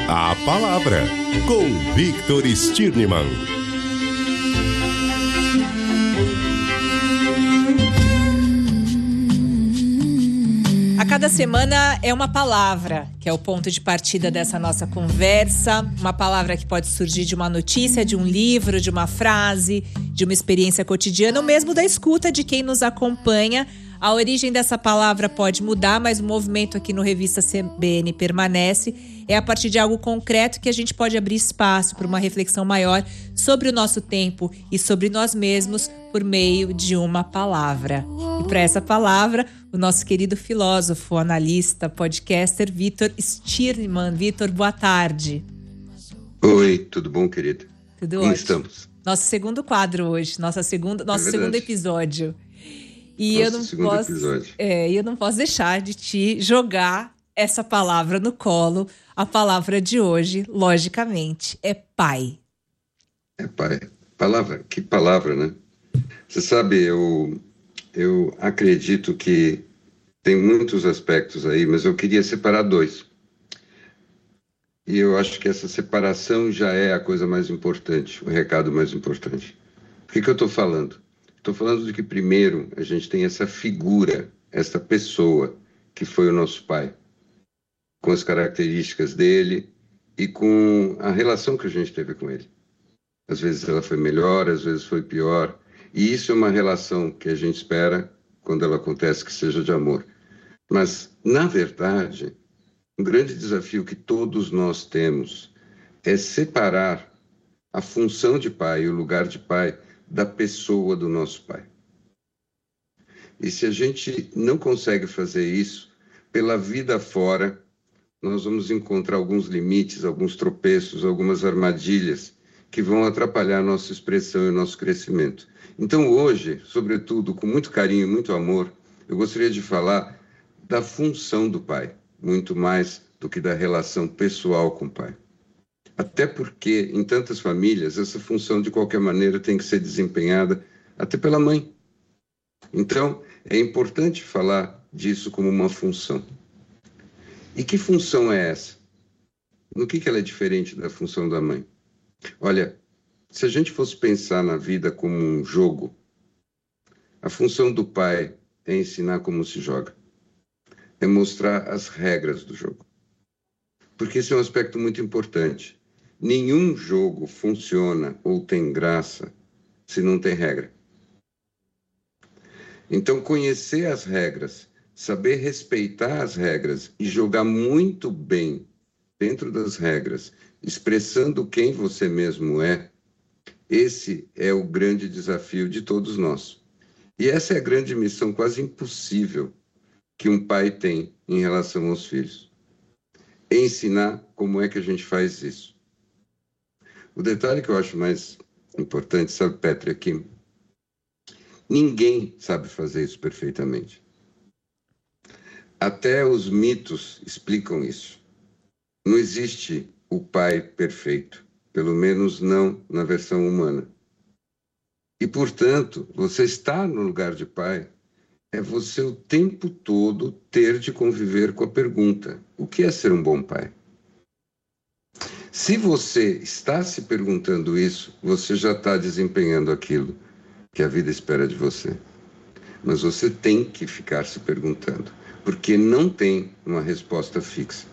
A Palavra, com Victor Stirnemann. A cada semana é uma palavra, que é o ponto de partida dessa nossa conversa. Uma palavra que pode surgir de uma notícia, de um livro, de uma frase, de uma experiência cotidiana, ou mesmo da escuta de quem nos acompanha. A origem dessa palavra pode mudar, mas o movimento aqui no Revista CBN permanece. É a partir de algo concreto que a gente pode abrir espaço para uma reflexão maior sobre o nosso tempo e sobre nós mesmos por meio de uma palavra. E para essa palavra, o nosso querido filósofo, analista, podcaster Victor Stirnemann. Victor, boa tarde. Oi, tudo bom, querido? Tudo Como ótimo. estamos? Nosso segundo quadro hoje, nosso segundo episódio. E eu não posso deixar de te jogar essa palavra no colo. A palavra de hoje, logicamente, é pai. É pai. Que palavra, né? Você sabe, eu acredito que tem muitos aspectos aí, mas eu queria separar dois. E eu acho que essa separação já é a coisa mais importante, o recado mais importante. Por que eu estou falando? Estou falando de que, primeiro, a gente tem essa figura, essa pessoa que foi o nosso pai, com as características dele e com a relação que a gente teve com ele. Às vezes ela foi melhor, às vezes foi pior. E isso é uma relação que a gente espera, quando ela acontece, que seja de amor. Mas, na verdade, um grande desafio que todos nós temos é separar a função de pai e o lugar de pai da pessoa do nosso pai. E se a gente não consegue fazer isso, pela vida fora, nós vamos encontrar alguns limites, alguns tropeços, algumas armadilhas que vão atrapalhar a nossa expressão e o nosso crescimento. Então hoje, sobretudo, com muito carinho e muito amor, eu gostaria de falar da função do pai, muito mais do que da relação pessoal com o pai. Até porque, em tantas famílias, essa função, de qualquer maneira, tem que ser desempenhada até pela mãe. Então, é importante falar disso como uma função. E que função é essa? No que ela é diferente da função da mãe? Olha, se a gente fosse pensar na vida como um jogo, a função do pai é ensinar como se joga. É mostrar as regras do jogo. Porque esse é um aspecto muito importante. Nenhum jogo funciona ou tem graça se não tem regra. Então, conhecer as regras, saber respeitar as regras e jogar muito bem dentro das regras, expressando quem você mesmo é, esse é o grande desafio de todos nós. E essa é a grande missão quase impossível que um pai tem em relação aos filhos. Ensinar como é que a gente faz isso. O detalhe que eu acho mais importante, sabe, Petra, é que ninguém sabe fazer isso perfeitamente. Até os mitos explicam isso. Não existe o pai perfeito, pelo menos não na versão humana. E, portanto, você estar no lugar de pai é você o tempo todo ter de conviver com a pergunta: o que é ser um bom pai? Se você está se perguntando isso, você já está desempenhando aquilo que a vida espera de você. Mas você tem que ficar se perguntando, porque não tem uma resposta fixa.